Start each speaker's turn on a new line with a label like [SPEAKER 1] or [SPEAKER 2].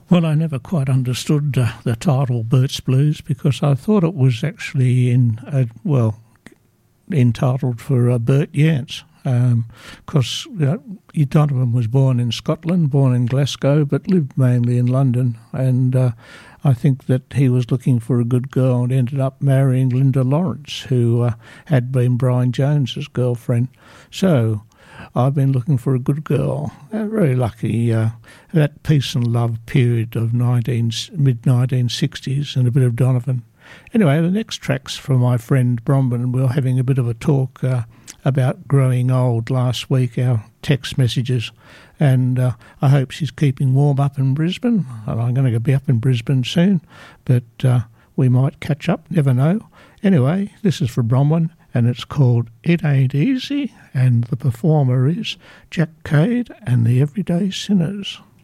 [SPEAKER 1] Well, I never quite understood the title Bert's Blues because I thought it was actually entitled for Bert Yance. Because Donovan was born in Scotland, born in Glasgow, but lived mainly in London. And I think that he was looking for a good girl and ended up marrying Linda Lawrence, who had been Brian Jones's girlfriend. So I've been looking for a good girl. Very lucky. That peace and love period of mid-1960s and a bit of Donovan. Anyway, the next track's from my friend Bronwyn. We were having a bit of a talk about growing old last week, our text messages, and I hope she's keeping warm up in Brisbane. And I'm going to be up in Brisbane soon, but we might catch up, never know. Anyway, this is for Bronwyn, and it's called It Ain't Easy, and the performer is Jack Cade and the Everyday Sinners.